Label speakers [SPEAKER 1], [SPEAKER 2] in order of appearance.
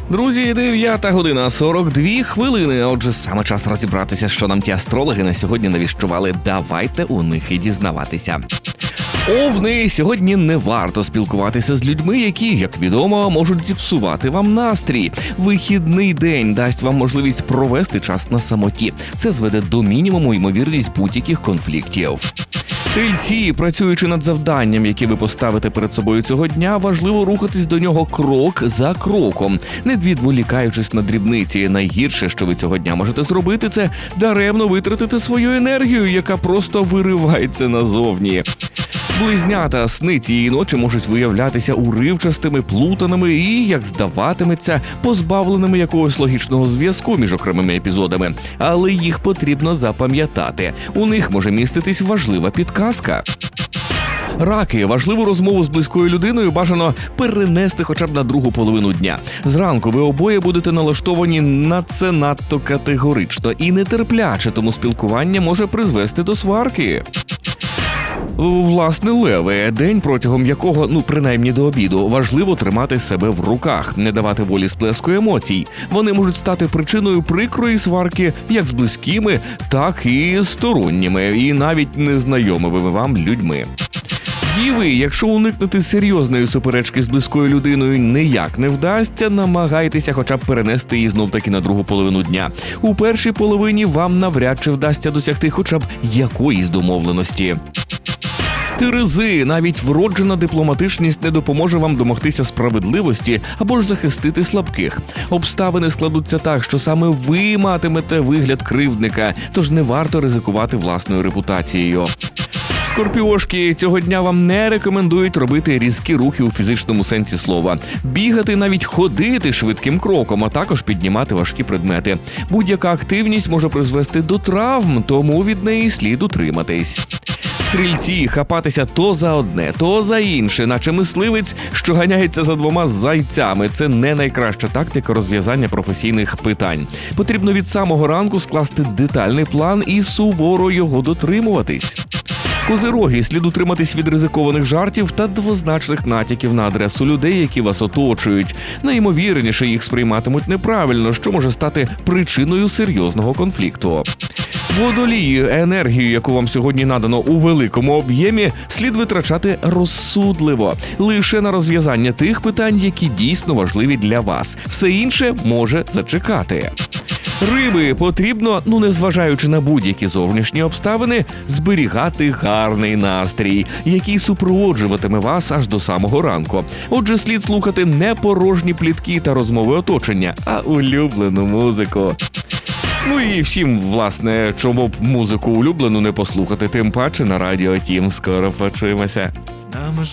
[SPEAKER 1] Друзі, 9:42. Отже, саме час розібратися, що нам ті астрологи на сьогодні навіщували. Давайте у них і дізнаватися. Овни, сьогодні не варто спілкуватися з людьми, які, як відомо, можуть зіпсувати вам настрій. Вихідний день дасть вам можливість провести час на самоті. Це зведе до мінімуму ймовірність будь-яких конфліктів. Тельці, працюючи над завданням, яке ви поставите перед собою цього дня, важливо рухатись до нього крок за кроком, не відволікаючись на дрібниці. Найгірше, що ви цього дня можете зробити, це даремно витратити свою енергію, яка просто виривається назовні. Близнята, сни цієї ночі можуть виявлятися уривчастими, плутаними і, як здаватиметься, позбавленими якогось логічного зв'язку між окремими епізодами. Але їх потрібно запам'ятати. У них може міститись важлива підказка. Раки, важливу розмову з близькою людиною бажано перенести хоча б на другу половину дня. Зранку ви обоє будете налаштовані на це надто категорично і нетерпляче, тому спілкування може призвести до сварки. Власне, леви, день, протягом якого, принаймні до обіду, важливо тримати себе в руках, не давати волі сплеску емоцій. Вони можуть стати причиною прикрої сварки як з близькими, так і сторонніми, і навіть незнайомими вам людьми. Діви, якщо уникнути серйозної суперечки з близькою людиною ніяк не вдасться, намагайтеся хоча б перенести її знов-таки на другу половину дня. У першій половині вам навряд чи вдасться досягти хоча б якоїсь домовленості. Терези, навіть вроджена дипломатичність не допоможе вам домогтися справедливості або ж захистити слабких. Обставини складуться так, що саме ви матимете вигляд кривдника, тож не варто ризикувати власною репутацією. Скорпіошки, цього дня вам не рекомендують робити різкі рухи у фізичному сенсі слова. Бігати, навіть ходити швидким кроком, а також піднімати важкі предмети. Будь-яка активність може призвести до травм, тому від неї слід утриматись. Стрільці, хапатися то за одне, то за інше, наче мисливець, що ганяється за двома зайцями. Це не найкраща тактика розв'язання професійних питань. Потрібно від самого ранку скласти детальний план і суворо його дотримуватись. Козироги, слід утриматись від ризикованих жартів та двозначних натяків на адресу людей, які вас оточують. Найімовірніше їх сприйматимуть неправильно, що може стати причиною серйозного конфлікту. Водолії, енергію, яку вам сьогодні надано у великому об'ємі, слід витрачати розсудливо. Лише на розв'язання тих питань, які дійсно важливі для вас. Все інше може зачекати. Риби, потрібно, незважаючи на будь-які зовнішні обставини, зберігати гарний настрій, який супроводжуватиме вас аж до самого ранку. Отже, слід слухати не порожні плітки та розмови оточення, а улюблену музику. І всім, власне, чому б музику улюблену не послухати, тим паче на Радіо Тім. Скоро почуємося.